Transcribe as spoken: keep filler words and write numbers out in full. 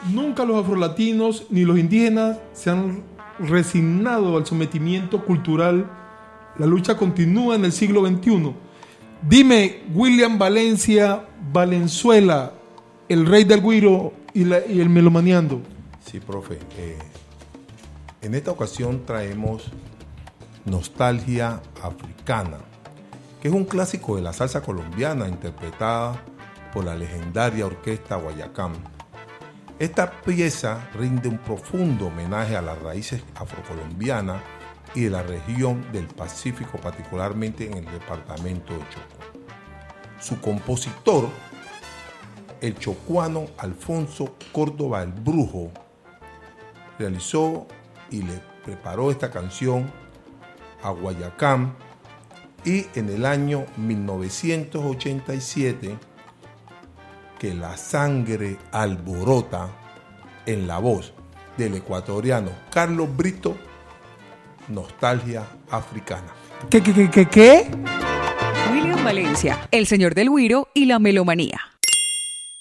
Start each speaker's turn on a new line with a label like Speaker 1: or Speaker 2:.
Speaker 1: Nunca los afrolatinos ni los indígenas se han resignado al sometimiento cultural. La lucha continúa en el siglo veintiuno. Dime, William Valencia Valenzuela, el rey del güiro y, la, y el melomaneando.
Speaker 2: Sí, profe. Eh, en esta ocasión traemos Nostalgia Africana, que es un clásico de la salsa colombiana interpretada por la legendaria orquesta Guayacán. Esta pieza rinde un profundo homenaje a las raíces afrocolombianas y de la región del Pacífico, particularmente en el departamento de Chocó. Su compositor, el chocuano Alfonso Córdoba el Brujo, realizó y le preparó esta canción a Guayacán, y en el año mil novecientos ochenta y siete, que la sangre alborota, en la voz del ecuatoriano Carlos Brito, Nostalgia Africana.
Speaker 1: ¿Qué, qué, qué, qué?
Speaker 3: William Valencia, el señor del güiro y la melomanía.